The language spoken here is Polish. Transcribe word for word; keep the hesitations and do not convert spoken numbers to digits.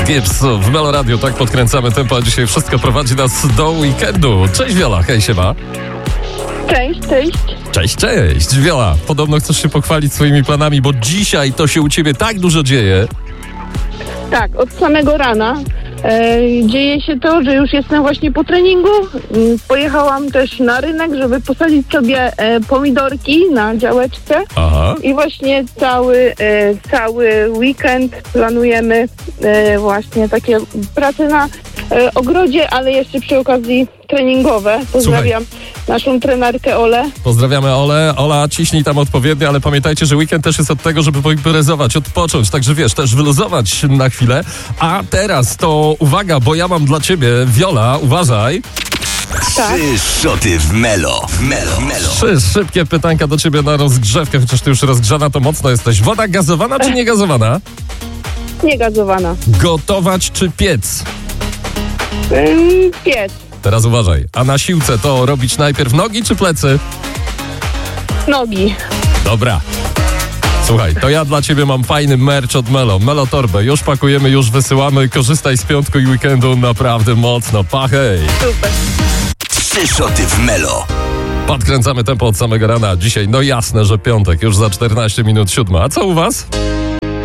Gibbs w Melo Radio, tak podkręcamy tempo, a dzisiaj wszystko prowadzi nas do weekendu. Cześć Wiola, hej siema. Cześć, cześć. Cześć, cześć. Wiola, podobno chcesz się pochwalić swoimi planami, bo dzisiaj to się u ciebie tak dużo dzieje. Tak, od samego rana e, dzieje się to, że już jestem właśnie po treningu. Mm, Pojechałam też na rynek, żeby posadzić sobie e, pomidorki na działeczce. Aha. I właśnie cały, e, cały weekend planujemy e, właśnie takie prace na e, ogrodzie, ale jeszcze przy okazji treningowe. Pozdrawiam naszą trenerkę Olę. Pozdrawiamy Olę. Ola, ciśnij tam odpowiednio, ale pamiętajcie, że weekend też jest od tego, żeby poimprezować, odpocząć, także wiesz, też wyluzować na chwilę. A teraz to uwaga, bo ja mam dla ciebie, Wiola, uważaj. Tak. Trzy szoty w Melo. W Melo. Melo. Trzy szybkie pytanka do ciebie na rozgrzewkę, chociaż ty już rozgrzana to mocno jesteś. Woda gazowana czy niegazowana? Niegazowana. Gotować czy piec? Ym, piec. Teraz uważaj. A na siłce to robić najpierw nogi czy plecy? Nogi. Dobra. Słuchaj, to ja dla ciebie mam fajny merch od Melo. Melo torbę. Już pakujemy, już wysyłamy. Korzystaj z piątku i weekendu naprawdę mocno. Pa, hej. Super. Trzy szoty w Melo. Podkręcamy tempo od samego rana. Dzisiaj, no jasne, że piątek. Już za czternaście minut siódma. A co u was?